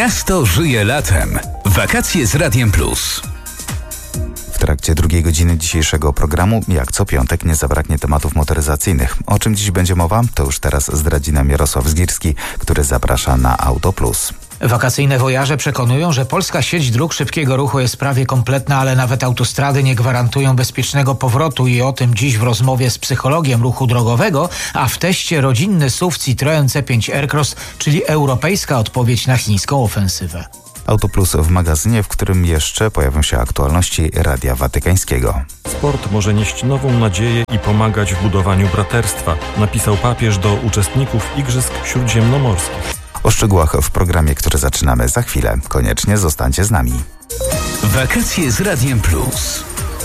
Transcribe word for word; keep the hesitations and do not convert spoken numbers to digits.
Miasto żyje latem. Wakacje z Radiem Plus. W trakcie drugiej godziny dzisiejszego programu, jak co piątek, nie zabraknie tematów motoryzacyjnych. O czym dziś będzie mowa, to już teraz zdradzi nam Jarosław Zgierski, który zaprasza na Auto Plus. Wakacyjne wojaże przekonują, że polska sieć dróg szybkiego ruchu jest prawie kompletna, ale nawet autostrady nie gwarantują bezpiecznego powrotu i o tym dziś w rozmowie z psychologiem ruchu drogowego, a w teście rodzinny S U V Citroën C pięć Aircross, czyli europejska odpowiedź na chińską ofensywę. Auto Plus w magazynie, w którym jeszcze pojawią się aktualności Radia Watykańskiego. Sport może nieść nową nadzieję i pomagać w budowaniu braterstwa, napisał papież do uczestników Igrzysk Śródziemnomorskich. O szczegółach w programie, który zaczynamy za chwilę. Koniecznie zostańcie z nami. Wakacje z Radiem Plus.